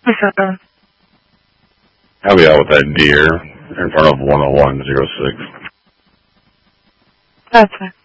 I'll be out with that deer in front of 10106. That's fine.